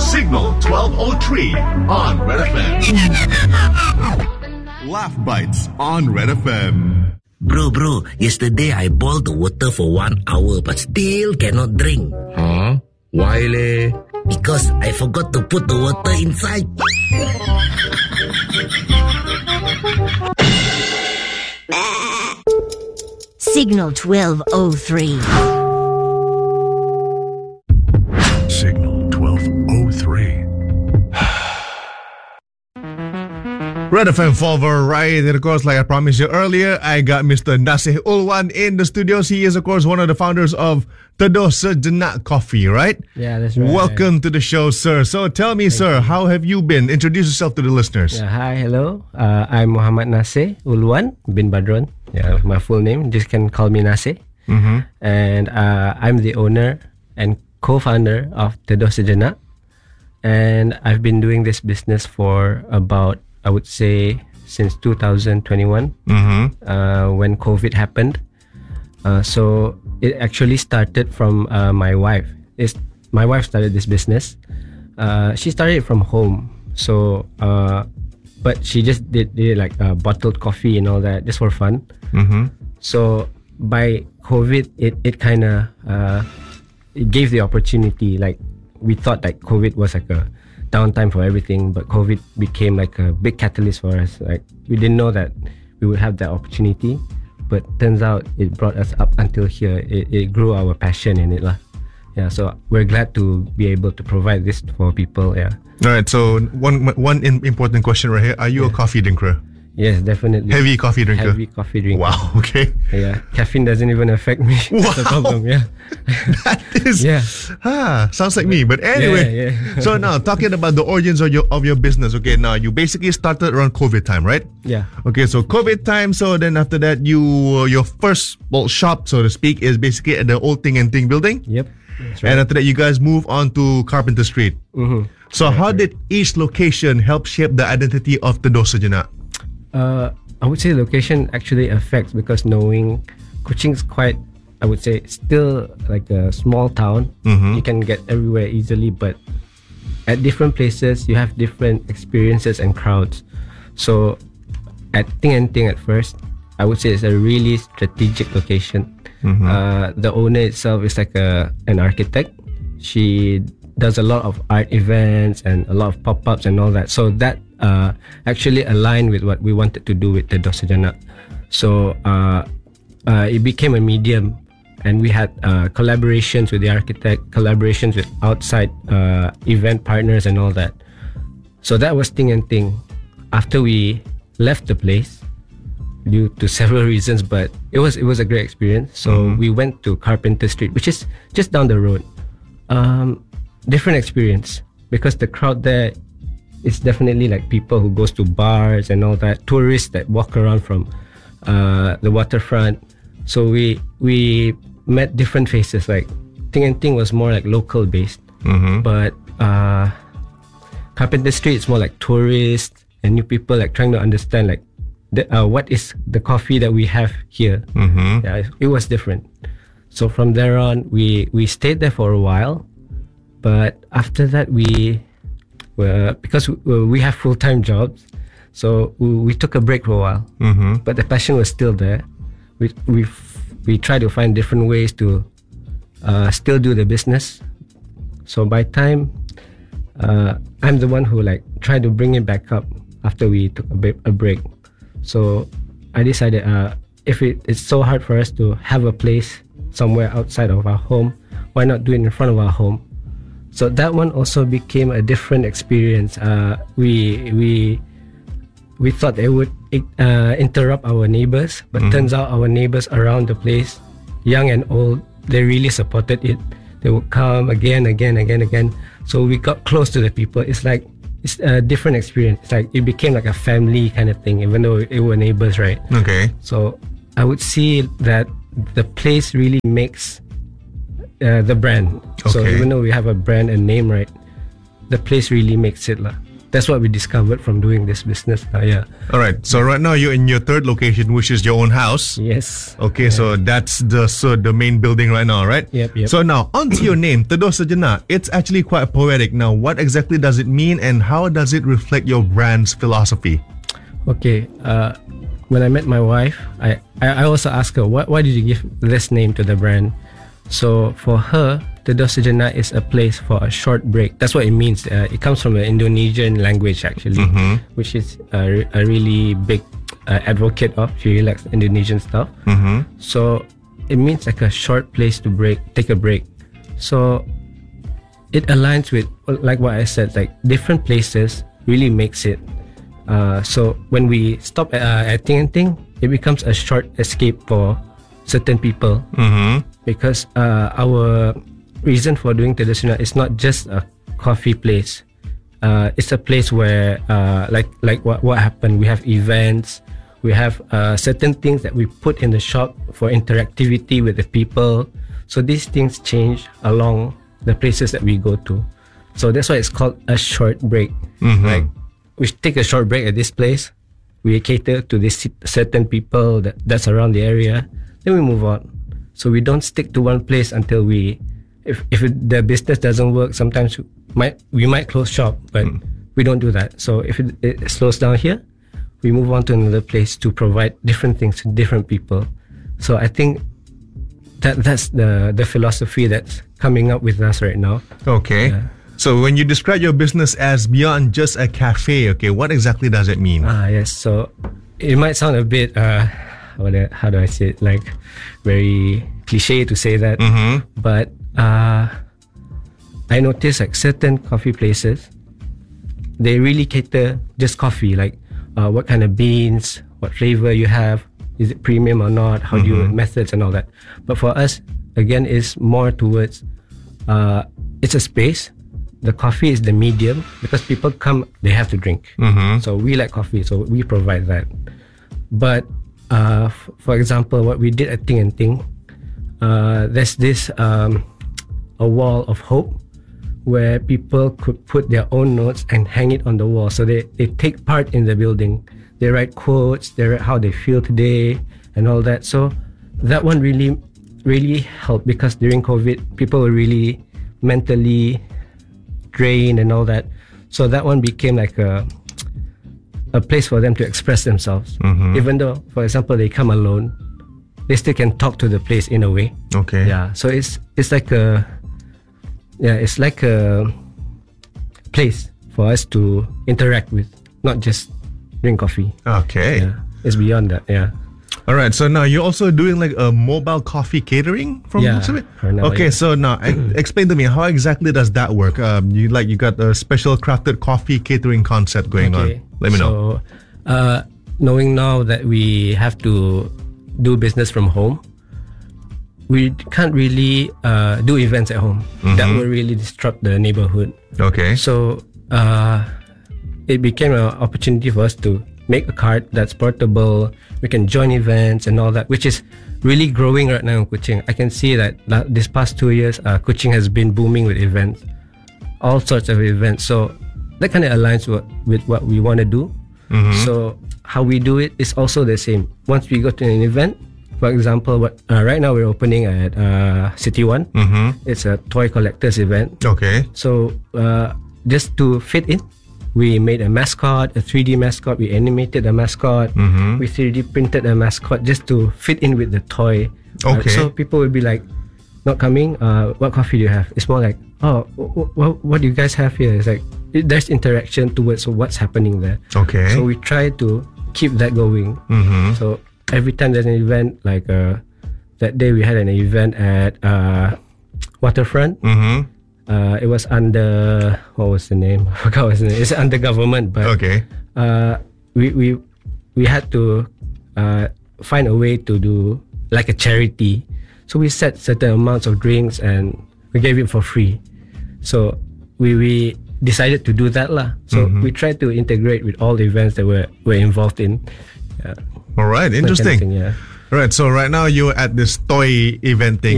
Signal 1203 on Red FM. Laugh Bites on Red FM. Bro, yesterday I boiled the water for 1 hour but still cannot drink. Huh? Why leh? Because I forgot to put the water inside. Signal 1203. Signal 1203. Red FM Follower, right? And of course, like I promised you earlier, I got Mr. Nasih Ulwan in the studios. He is, of course, one of the founders of Teduh Sejenak Coffee, right? Yeah, that's right. Welcome to the show, sir. So tell me, sir, how have you been? Introduce yourself to the listeners. Yeah, hi, hello. I'm Muhammad Nasih Ulwan bin Badron. Yeah, my full name. Just can call me Nasih. Mm-hmm. And I'm the owner and co-founder of Teduh Sejenak. And I've been doing this business for about, I would say, since 2021, when COVID happened. So it actually started from my wife. My wife started this business. She started it from home. So, but she just did like bottled coffee and all that just for fun. Mm-hmm. So by COVID, it kind of it gave the opportunity. Like we thought like COVID was like a downtime for everything, but COVID became like a big catalyst for us. Like we didn't know that we would have that opportunity, but turns out it brought us up until here. It grew our passion in it lah. Yeah, so we're glad to be able to provide this for people. Yeah. All right. So one important question right here: are you a coffee drinker? Yes, definitely. Heavy coffee drinker. Heavy coffee drinker. Wow. Okay. Yeah, caffeine doesn't even affect me. Wow. That's the problem. Yeah. That is. Yeah. Sounds like me. But anyway. Yeah. So now talking about the origins of your business. Okay. Now you basically started around COVID time, right? Yeah. Okay. So COVID time. So then after that, your first shop, so to speak, is basically at the old Ting and Ting building. Yep. That's right. And after that, you guys move on to Carpenter Street. Mm-hmm. So how did each location help shape the identity of Teduh Sejenak? I would say location actually affects, because knowing Kuching's quite, I would say, still like a small town. Mm-hmm. You can get everywhere easily, but at different places you have different experiences and crowds. So at Ting and Ting at first, I would say it's a really strategic location. Mm-hmm. The owner itself is like an architect. She does a lot of art events and a lot of pop-ups and all that. So that actually aligned with what we wanted to do with Teduh Sejenak. So it became a medium, and we had collaborations with the architect, collaborations with outside event partners and all that. So that was Ting and Ting. After we left the place, due to several reasons, but it was a great experience. So we went to Carpenter Street, which is just down the road. Different experience, because the crowd there is definitely like people who goes to bars and all that, tourists that walk around from the waterfront. So we met different faces. Like Ting and Ting was more like local based, but Carpenter Street is more like tourists and new people like trying to understand like what is the coffee that we have here. Yeah, it was different. So from there on, we stayed there for a while, but after that because we have full-time jobs, so we took a break for a while. But the passion was still there. We tried to find different ways to still do the business. So by time I'm the one who like tried to bring it back up after we took a break. So I decided if it's so hard for us to have a place somewhere outside of our home, why not do it in front of our home? So that one also became a different experience. We thought it would interrupt our neighbors, but turns out our neighbors around the place, young and old, they really supported it. They would come again. So we got close to the people. It's a different experience. It's like it became like a family kind of thing, even though it were neighbors, right? Okay. So I would see that the place really makes the brand. Okay. So even though we have a brand and name, right, the place really makes it. that's what we discovered from doing this business. Yeah. All right. So right now you're in your third location, which is your own house. Yes. Okay, so that's the main building right now, right? Yep. So now onto your name, Teduh Sejenak. It's actually quite poetic. Now, what exactly does it mean, and how does it reflect your brand's philosophy? Okay. When I met my wife, I also asked her, why did you give this name to the brand? So for her, Teduh Sejenak is a place for a short break. That's what it means. It comes from the Indonesian language actually, which is a really big advocate of. She really likes Indonesian stuff. So it means like a short place to take a break. So it aligns with, like what I said, like different places really makes it. So when we stop at Ting and Ting, it becomes a short escape for certain people, because our reason for doing Teduh Sejenak is not just a coffee place. It's a place where like what happened, we have events, we have certain things that we put in the shop for interactivity with the people. So these things change along the places that we go to. So that's why it's called a short break. Like we take a short break at this place, we cater to this certain people that's around the area, then we move on. So we don't stick to one place until if the business doesn't work. Sometimes we might close shop, but we don't do that. So if it slows down here, we move on to another place to provide different things to different people. So I think that's the philosophy that's coming up with us right now. Okay. Yeah. So when you describe your business as beyond just a cafe, okay, what exactly does it mean? Yes. So it might sound a bit, how do I say it? Like very cliche to say that, but I noticed like certain coffee places, they really cater just coffee, like what kind of beans, what flavor you have, is it premium or not, how do you methods and all that. But for us, again, is more towards it's a space. The coffee is the medium, because people come, they have to drink. So we like coffee, so we provide that. But for example, what we did at Ting and Ting, there's this a wall of hope where people could put their own notes and hang it on the wall. So they take part in the building. They write quotes, they write how they feel today and all that. So that one really helped, because during COVID, people were really mentally drained and all that. So that one became like a place for them to express themselves. Even though, for example, they come alone, they still can talk to the place in a way. Okay. Yeah. So it's like a place for us to interact with, not just drink coffee. Okay. Yeah. It's beyond that. Yeah. All right. So now you're also doing like a mobile coffee catering from looks of it? for now, Okay. yeah. So now explain to me, how exactly does that work? You got a special crafted coffee catering concept going on. Let me know. So, knowing now that we have to do business from home, we can't really do events at home. That will really disrupt the neighborhood. Okay. So it became an opportunity for us to make a cart that's portable. We can join events and all that, which is really growing right now in Kuching. I can see that this past 2 years, Kuching has been booming with events, all sorts of events. So that kind of aligns with what we want to do. So how we do it is also the same. Once we go to an event, for example, right now we're opening at City One. It's a toy collectors event. Okay. So just to fit in, we made a mascot, a 3D mascot. We animated a mascot. We 3D printed a mascot just to fit in with the toy. Okay. So people will be like, not coming. What coffee do you have? It's more like, what do you guys have here? It's like there's interaction towards what's happening there. Okay. So we try to keep that going. So every time there's an event, like that day we had an event at Waterfront. It was under, what was the name? I forgot what's the name. It's under government, but Okay. we had to find a way to do like a charity. So we set certain amounts of drinks and we gave it for free. So we decided to do that lah. So we tried to integrate with all the events that we're involved in. All right. That kind of Interesting. thing, yeah. All right. So right now you're at this toy event thing.